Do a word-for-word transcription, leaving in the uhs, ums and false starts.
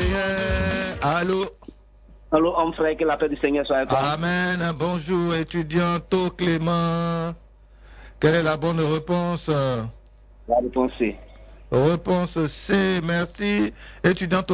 Seigneur. Allô? Allô, homme frère, que la paix du Seigneur soit avec toi. Amen. Bonjour, étudiant Tau Clément. Quelle est la bonne réponse? La réponse C. Réponse C, merci. Étudiant